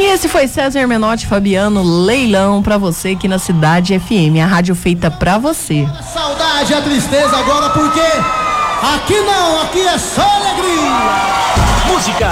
E esse foi César Menotti e Fabiano, Leilão, pra você aqui na Cidade FM, a rádio feita pra você. A saudade, a tristeza agora, porque aqui não, aqui é só alegria. Música